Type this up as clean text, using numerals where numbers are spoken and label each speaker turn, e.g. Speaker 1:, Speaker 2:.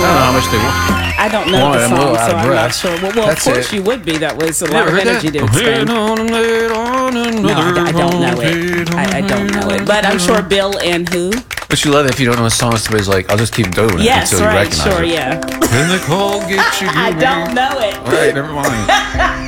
Speaker 1: don't know how much they want.
Speaker 2: I don't know
Speaker 1: Boy,
Speaker 2: the
Speaker 1: I'm a
Speaker 2: song,
Speaker 1: little out
Speaker 2: so
Speaker 1: of
Speaker 2: I'm not
Speaker 1: breath.
Speaker 2: sure. Well, of
Speaker 1: That's
Speaker 2: course
Speaker 1: it.
Speaker 2: you would be. That was a
Speaker 1: You
Speaker 2: lot
Speaker 1: ever
Speaker 2: of
Speaker 1: heard
Speaker 2: energy
Speaker 1: that?
Speaker 2: to expend.
Speaker 1: On and laid on
Speaker 2: No,
Speaker 1: another
Speaker 2: I don't know it. I don't know it. But I'm sure Bill and who?
Speaker 1: But you love it if you don't know a song. Somebody's like, I'll just keep doing it
Speaker 2: Yes,
Speaker 1: until you
Speaker 2: right,
Speaker 1: recognize
Speaker 2: sure,
Speaker 1: it.
Speaker 2: yeah.
Speaker 1: And the call gets you.
Speaker 2: I don't know it.
Speaker 1: All right, never mind.